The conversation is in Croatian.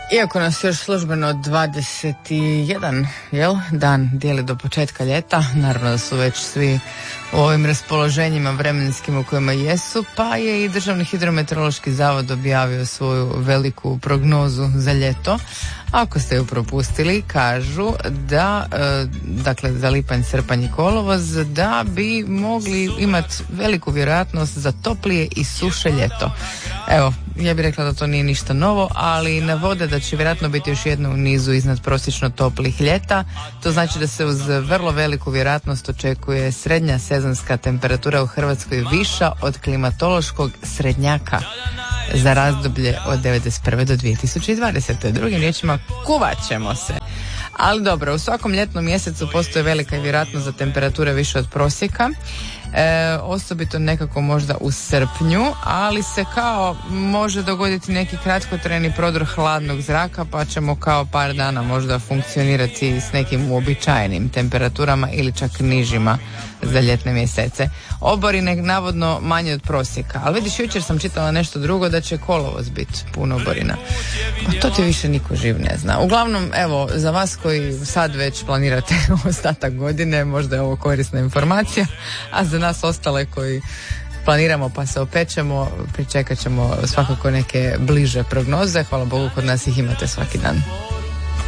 Iako nas još službeno 21 dan dijeli do početka ljeta, naravno da su već svi u ovim raspoloženjima vremenskim u kojima jesu, pa je i Državni hidrometeorološki zavod objavio svoju veliku prognozu za ljeto. Ako ste ju propustili, kažu da, dakle za lipanj, srpanj i kolovoz, da bi mogli imati veliku vjerojatnost za toplije i suše ljeto. Evo, ja bih rekla da to nije ništa novo, ali navode da će vjerojatno biti još jedno u nizu iznad prosječno toplih ljeta. To znači da se uz vrlo veliku vjerojatnost očekuje srednja sezonska temperatura u Hrvatskoj viša od klimatološkog srednjaka za razdoblje od 1991. do 2020. Drugim riječima, kuvat ćemo se. Ali dobro, u svakom ljetnom mjesecu postoji velika vjerojatnost za temperature više od prosjeka. Osobito nekako možda u srpnju, ali se kao može dogoditi neki kratkotrajni prodor hladnog zraka, pa ćemo kao par dana možda funkcionirati s nekim uobičajenim temperaturama ili čak nižima za ljetne mjesece. Oborine navodno manje od prosjeka, ali vidiš, jučer sam čitala nešto drugo, da će kolovoz biti puno oborina. Pa to ti više niko živ ne zna. Uglavnom, evo, za vas koji sad već planirate ostatak godine, možda je ovo korisna informacija, a za nas ostale koji planiramo pa se opečemo, pričekat ćemo svakako neke bliže prognoze. Hvala Bogu, kod nas ih imate svaki dan.